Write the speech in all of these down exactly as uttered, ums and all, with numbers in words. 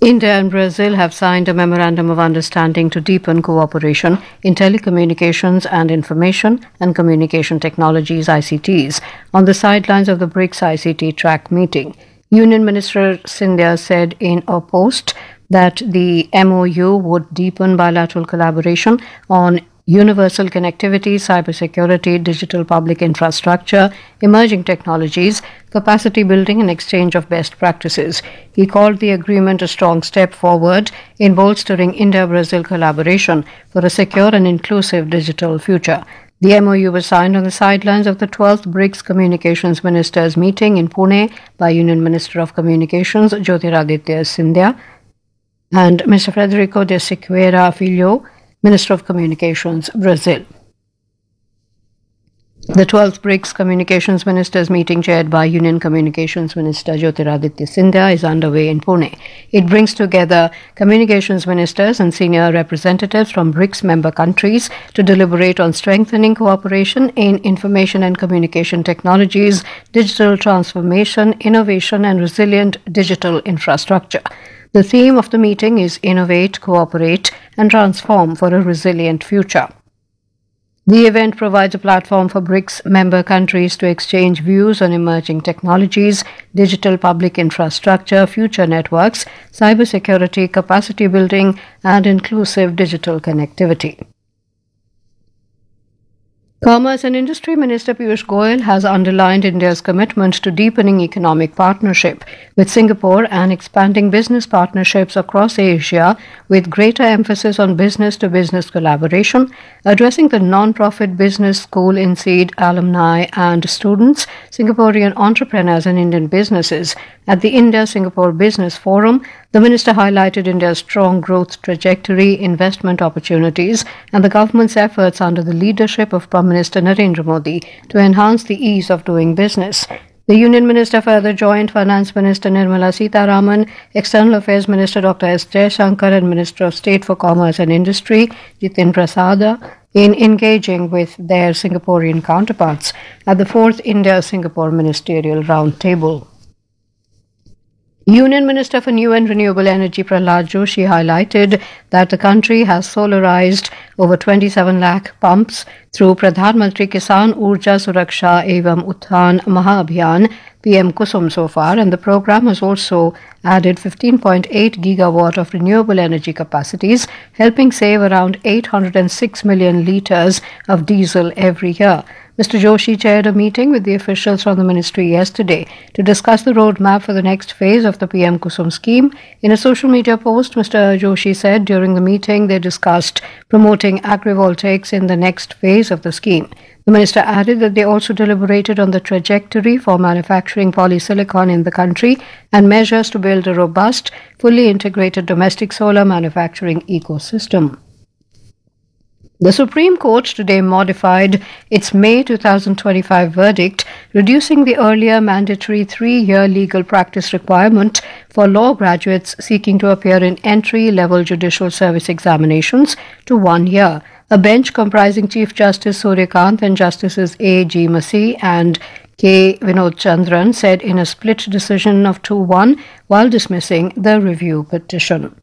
India and Brazil have signed a memorandum of understanding to deepen cooperation in telecommunications and information and communication technologies I C Ts on the sidelines of the BRICS I C T track meeting. Union Minister Scindia said in a post that the M O U would deepen bilateral collaboration on universal connectivity, cybersecurity, digital public infrastructure, emerging technologies, capacity building and exchange of best practices. He called the agreement a strong step forward in bolstering India-Brazil collaboration for a secure and inclusive digital future. The M O U was signed on the sidelines of the twelfth BRICS Communications Ministers meeting in Pune by Union Minister of Communications Jyotiraditya Scindia and Mister Frederico de Siqueira Filho, Minister of Communications, Brazil. The twelfth BRICS Communications Ministers meeting, chaired by Union Communications Minister Jyotiraditya Scindia, is underway in Pune. It brings together communications ministers and senior representatives from BRICS member countries to deliberate on strengthening cooperation in information and communication technologies, digital transformation, innovation, and resilient digital infrastructure. The theme of the meeting is Innovate, Cooperate, and Transform for a Resilient Future. The event provides a platform for BRICS member countries to exchange views on emerging technologies, digital public infrastructure, future networks, cybersecurity, capacity building, and inclusive digital connectivity. Commerce and Industry Minister Piyush Goyal has underlined India's commitment to deepening economic partnership with Singapore and expanding business partnerships across Asia with greater emphasis on business-to-business collaboration, addressing the non-profit business school in Seed alumni and students, Singaporean entrepreneurs and Indian businesses at the India-Singapore Business Forum. The minister highlighted India's strong growth trajectory, investment opportunities, and the government's efforts under the leadership of Prime Minister Narendra Modi to enhance the ease of doing business. The Union Minister further joined Finance Minister Nirmala Sitharaman, External Affairs Minister Doctor S. Jaishankar, and Minister of State for Commerce and Industry Jitin Prasada in engaging with their Singaporean counterparts at the fourth India-Singapore Ministerial Roundtable. Union Minister for New and Renewable Energy Prahlad Joshi highlighted that the country has solarized over twenty-seven lakh pumps through Pradhan Mantri Kisan Urja Suraksha Evam Utthan Mahabhiyan P M Kusum so far, and the program has also added fifteen point eight gigawatt of renewable energy capacities, helping save around eight hundred six million litres of diesel every year. Mister Joshi chaired a meeting with the officials from the ministry yesterday to discuss the roadmap for the next phase of the P M Kusum scheme. In a social media post, Mister Joshi said during the meeting they discussed promoting agrivoltaics in the next phase of the scheme. The minister added that they also deliberated on the trajectory for manufacturing polysilicon in the country and measures to build a robust, fully integrated domestic solar manufacturing ecosystem. The Supreme Court today modified its May twenty twenty-five verdict, reducing the earlier mandatory three-year legal practice requirement for law graduates seeking to appear in entry-level judicial service examinations to one year. A bench comprising Chief Justice Suryakant and Justices A. G. Masih and K. Vinod Chandran said in a split decision of two one while dismissing the review petition.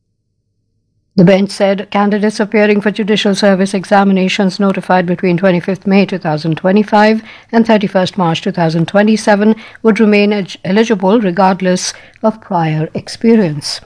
The bench said candidates appearing for judicial service examinations notified between twenty-fifth May twenty twenty-five and thirty-first March twenty twenty-seven would remain eligible regardless of prior experience.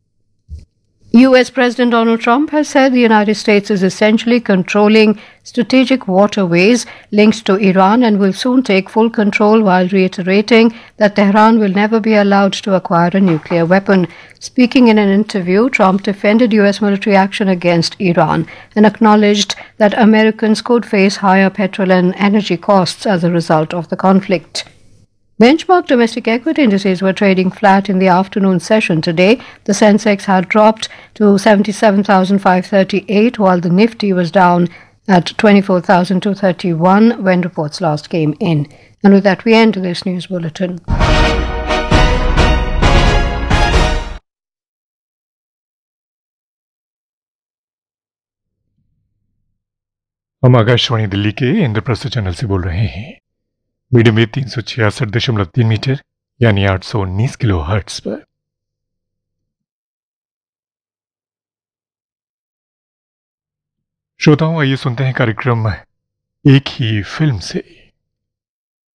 U S President Donald Trump has said the United States is essentially controlling strategic waterways linked to Iran and will soon take full control, while reiterating that Tehran will never be allowed to acquire a nuclear weapon. Speaking in an interview, Trump defended U S military action against Iran and acknowledged that Americans could face higher petrol and energy costs as a result of the conflict. Benchmark domestic equity indices were trading flat in the afternoon session today. The Sensex had dropped to seventy-seven thousand five hundred thirty-eight, while the Nifty was down at twenty-four thousand two hundred thirty-one when reports last came in. And with that, we end this news bulletin. हम आकाशवाणी दिल्ली के Indraprastha channel से बोल रहे हैं। Medium wave तीन सौ छियासठ दशमलव तीन मीटर यानी आठ सौ उन्नीस किलो हर्ट्ज पर। श्रोताओं, आइए सुनते हैं कार्यक्रम एक ही फिल्म से।